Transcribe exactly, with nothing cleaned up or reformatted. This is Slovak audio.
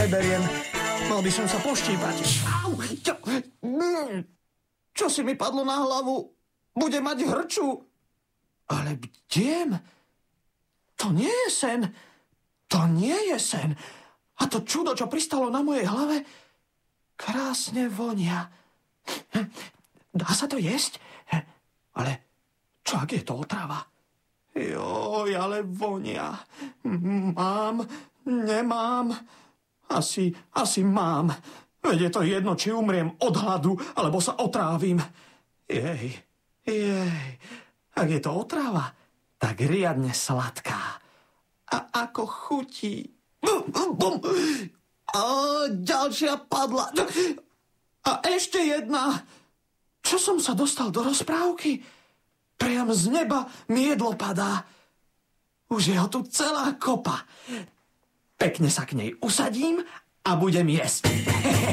neberiem. Mal by som sa poštípať. Au, čo? Čo si mi padlo na hlavu? Bude mať hrču. Ale bdiem? To nie je sen. To nie je sen. A to čudo, čo pristalo na mojej hlave, krásne vonia. Dá sa to jesť? Ale čo, ak je to otrava? Joj, ale vonia. Mám, nemám. Asi, asi mám. Veď je to jedno, či umriem od hladu, alebo sa otrávim. Jej, jej. Ak je to otrava, tak riadne sladká. A ako chutí. Bum, bum, bum. A ďalšia padla. A ešte jedna. Čo som sa dostal do rozprávky? Priam z neba mi jedlo padá. Už je ho tu celá kopa. Pekne sa k nej usadím a budem jesť.